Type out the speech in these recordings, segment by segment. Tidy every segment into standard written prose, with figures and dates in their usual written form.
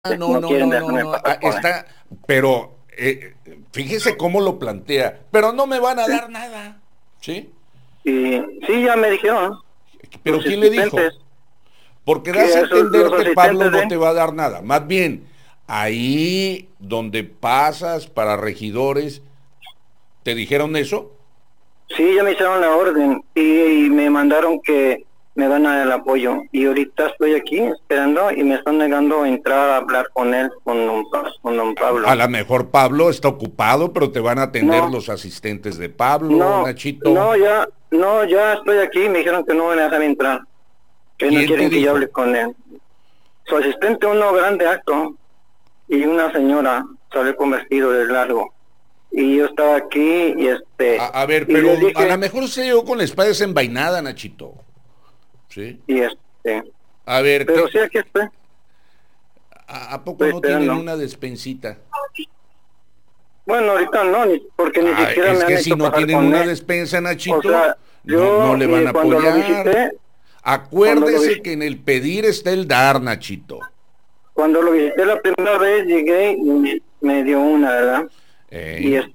no, no no, quieren no, no, dejarme no, pasar con él. está, pero fíjese cómo lo plantea, pero no me van a dar nada, ¿sí? Y sí, ya me dijeron Pero los ¿quién le dijo? asistentes, Porque que das a los entender que Pablo asistentes de no él, te va a dar nada, más bien, ahí donde pasas para regidores, ¿te dijeron eso? sí, ya me hicieron la orden y me mandaron que me van a dar el apoyo. Y ahorita estoy aquí esperando y me están negando entrar a hablar con él, con don A Pablo. lo mejor Pablo está ocupado, pero te van a atender No, los asistentes de Pablo, no, Nachito. no, ya estoy aquí. Me dijeron que no van a dejar entrar, que no ¿Quién te quieren que yo dijo? hable con él. Su asistente, uno grande alto, y una señora salió con vestido de largo. Y yo estaba aquí A ver, y les pero a lo dije, mejor se llegó con la espada desenvainada, Nachito. ¿Sí? y A ver, pero sí, aquí ¿a poco estoy no tienen esperando. una despensita? Bueno, ahorita no, porque ni Ah, siquiera me es han que si hecho no pasar tienen con una él. despensa, O Nachito, sea, no, no yo, le van mire, a apoyar. cuando lo Acuérdese visité, que en el pedir está el dar, Nachito. cuando lo visité la primera vez, llegué y me dio una, ¿verdad? Y ¿Eh?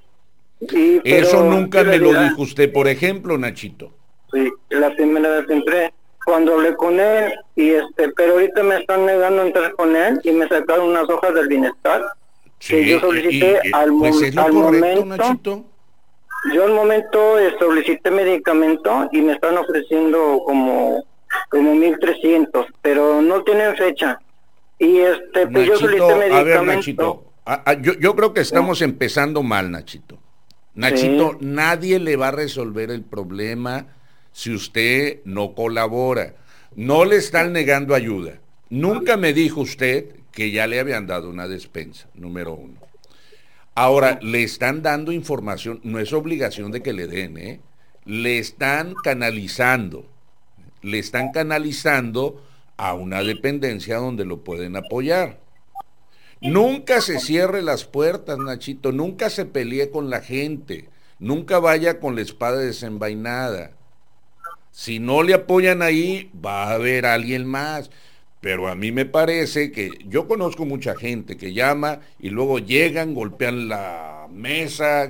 Eso pero, nunca ¿qué me le lo dirá? dijo usted, por ejemplo, Nachito. Sí, la primera vez que entré, cuando hablé con él, pero ahorita me están negando entrar con él y me sacaron unas hojas del bienestar que yo Sí, solicité pues es lo al correcto, momento. Nachito. Yo al momento solicité medicamento y me están ofreciendo como 1,300, pero no tienen fecha. Y pues yo solicité Nachito, a ver, medicamento. Nachito, yo creo que Sí, estamos empezando mal, Nachito. sí, Nachito, nadie le va a resolver el problema si usted no colabora. No le están negando ayuda. Nunca me dijo usted que ya le habían dado una despensa, número uno. Ahora, le están dando información, no es obligación de que le den, ¿eh? Le están canalizando, le están canalizando a una dependencia donde lo pueden apoyar. Nunca se cierre las puertas, Nachito, nunca se pelee con la gente, nunca vaya con la espada desenvainada. Si no le apoyan ahí, va a haber alguien más. Pero a mí me parece que yo conozco mucha gente que llama y luego llegan, golpean la mesa,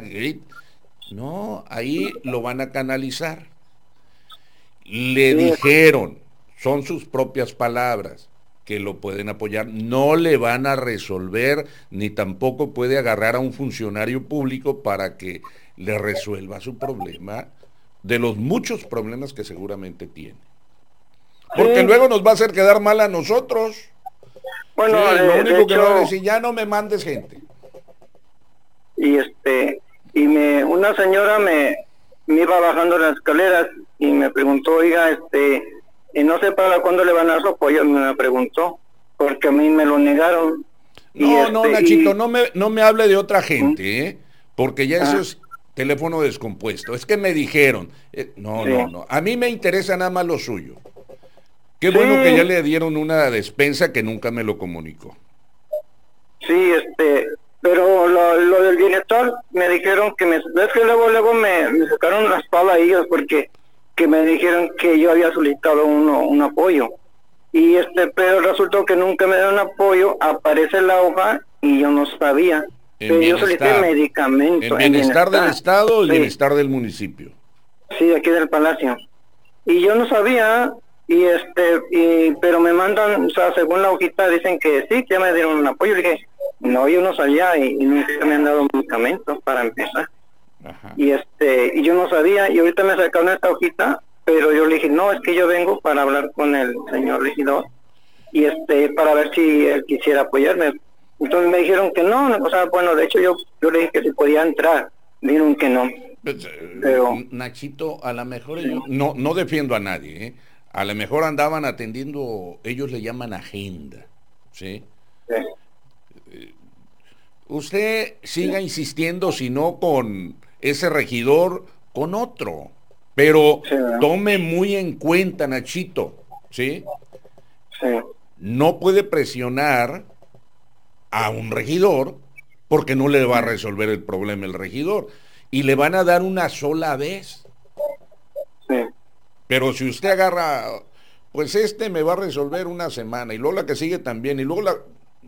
no, ahí lo van a canalizar. Le sí, dijeron, son sus propias palabras, que lo pueden apoyar, no le van a resolver, ni tampoco puede agarrar a un funcionario público para que le resuelva su problema, de los muchos problemas que seguramente tiene. Porque sí. luego nos va a hacer quedar mal a nosotros. Sí, Bueno, lo de único que va a hecho, decir, ya no me mandes gente. y una señora me iba bajando las escaleras y me preguntó, oiga, y no sé para cuándo le van a dar su apoyo, me preguntó, porque a mí me lo negaron. Y No, no, Nachito, y no me hable de otra ¿Mm? gente, ¿eh? Porque ya eso Ah, es teléfono descompuesto. Es que me dijeron, no, sí, no, no. A mí me interesa nada más lo suyo. Qué bueno que ya sí, le dieron una despensa que nunca me lo comunicó. sí, pero lo del bienestar me dijeron es que luego me sacaron las palas ellos porque que me dijeron que yo había solicitado un apoyo. Y pero resultó que nunca me dieron apoyo, aparece la hoja y yo no sabía. En Pero yo solicité bienestar. En medicamento en bienestar del bienestar, Estado o el sí, bienestar del municipio. sí, de aquí del Palacio. Y yo no sabía, pero me mandan, o sea, según la hojita dicen que sí, que ya me dieron un apoyo. Le dije, no, yo no sabía y nunca me han dado medicamentos para empezar. Ajá. Y yo no sabía y ahorita me sacaron esta hojita, pero yo le dije, no, es que yo vengo para hablar con el señor regidor y para ver si él quisiera apoyarme. Entonces me dijeron que no, o sea, bueno, de hecho yo le dije que si podía entrar, dijeron que no, Pues, pero Nachito, a lo mejor sí, ellos, no defiendo a nadie, ¿eh? A lo mejor andaban atendiendo, ellos le llaman agenda, ¿sí? sí, Usted siga insistiendo, si no con ese regidor, con otro. Pero sí, ¿verdad? tome muy en cuenta, Nachito, ¿sí? Sí, No puede presionar a un regidor porque no le va a resolver el problema el regidor. Y le van a dar una sola vez. sí, Pero si usted agarra, pues este me va a resolver una semana y luego la que sigue también y luego